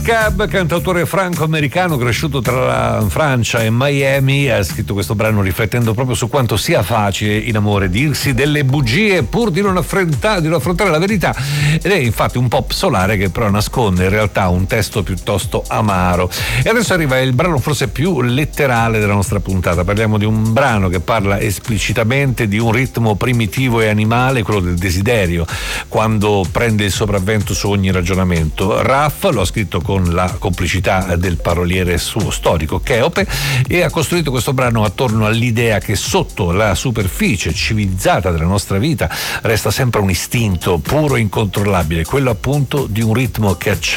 Cab, cantautore franco-americano cresciuto tra Francia e Miami, ha scritto questo brano riflettendo proprio su quanto sia facile in amore dirsi delle bugie pur di non affrontare la verità, ed è infatti un pop solare che però nasconde in realtà un testo piuttosto amaro. E adesso arriva il brano forse più letterale della nostra puntata. Parliamo di un brano che parla esplicitamente di un ritmo primitivo e animale, quello del desiderio, quando prende il sopravvento su ogni ragionamento. Raff lo ha scritto con la complicità del paroliere suo storico Cheope e ha costruito questo brano attorno all'idea che sotto la superficie civilizzata della nostra vita resta sempre un istinto puro e incontrollabile, quello appunto di un ritmo che